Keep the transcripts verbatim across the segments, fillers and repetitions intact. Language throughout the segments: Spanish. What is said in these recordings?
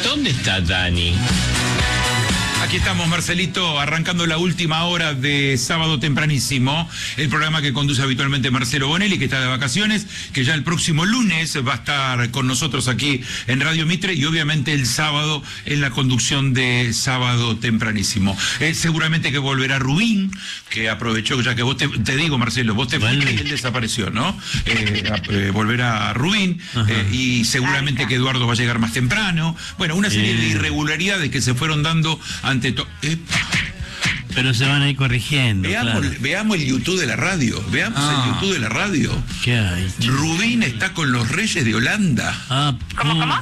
¿Dónde está Dani? Aquí estamos, Marcelito, arrancando la última hora de Sábado Tempranísimo, el programa que conduce habitualmente Marcelo Bonelli, que está de vacaciones, que ya el próximo lunes va a estar con nosotros aquí en Radio Mitre y obviamente el sábado en la conducción de Sábado Tempranísimo. Eh, seguramente que volverá Rubín, que aprovechó, ya que vos te, te digo, Marcelo, vos te fuiste y él desapareció, ¿no? Eh, eh, volverá Rubín eh, y seguramente que Eduardo va a llegar más temprano. Bueno, una serie de irregularidades que se fueron dando ante todo. Eh, Pero se van a ir corrigiendo. veamos, claro. veamos el YouTube de la radio. Veamos Ah. el YouTube de la radio. ¿Qué hay? Rubín está con los Reyes de Holanda. Ah, ¿Cómo, cómo?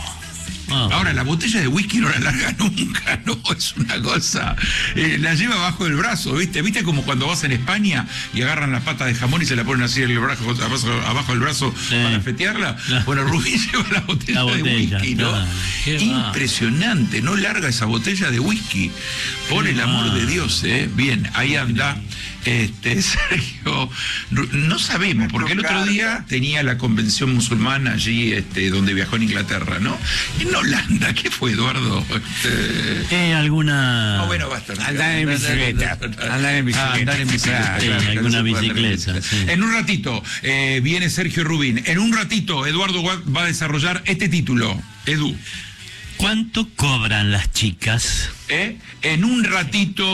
Ah, Ahora, la botella de whisky no la larga nunca, ¿no? Es una cosa. Eh, la lleva bajo del brazo, ¿viste? ¿Viste como cuando vas en España y agarran la pata de jamón y se la ponen así el brazo, abajo, abajo del brazo sí. para fetearla? No. Bueno, Rubín lleva la botella, La de botella, whisky, ¿no? claro. Qué Impresionante, no larga esa botella de whisky. Por Qué el amor va. de Dios, ¿eh? Bien, ahí anda. Este, Sergio, no sabemos, porque el otro día tenía la convención musulmana allí, este, donde viajó en Inglaterra, ¿no? En Holanda, ¿qué fue, Eduardo? Este... Eh, alguna... No, bueno, basta. Andar en bicicleta. Andar en bicicleta. Ah, andar en bicicleta. Sí, claro, alguna claro, se puede andar en bicicleta, sí. En un ratito eh, viene Sergio Rubín. En un ratito Eduardo va a desarrollar este título. Edu. ¿Cuánto cobran las chicas? ¿Eh? En un ratito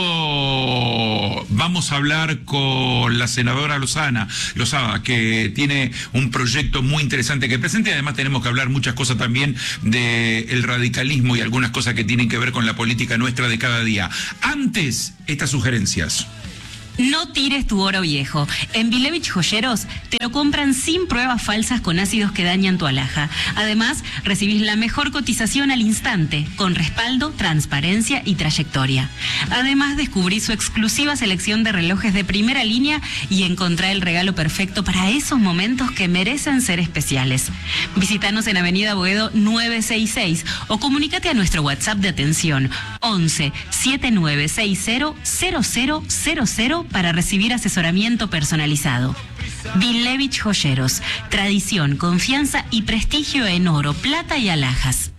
vamos a hablar con la senadora Lozana, Lozada, que tiene un proyecto muy interesante que presenta y además tenemos que hablar muchas cosas también del radicalismo y algunas cosas que tienen que ver con la política nuestra de cada día. Antes, estas sugerencias. No tires tu oro viejo. En Bilevich Joyeros te lo compran sin pruebas falsas con ácidos que dañan tu alhaja. Además, recibís la mejor cotización al instante, con respaldo, transparencia y trayectoria. Además, descubrí su exclusiva selección de relojes de primera línea y encontrá el regalo perfecto para esos momentos que merecen ser especiales. Visítanos en Avenida Boedo novecientos sesenta y seis o comunícate a nuestro WhatsApp de atención once setenta y nueve sesenta cero cero cero cero para recibir asesoramiento personalizado. Bilevich Joyeros, tradición, confianza y prestigio en oro, plata y alhajas.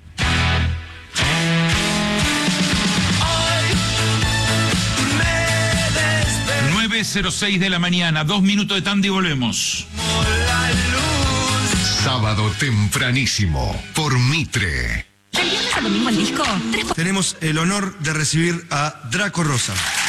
nueve cero seis de la mañana, dos minutos de tanda y volvemos. Sábado Tempranísimo por Mitre. ¿Del viernes al domingo al disco? Tres Tenemos el honor de recibir a Draco Rosa.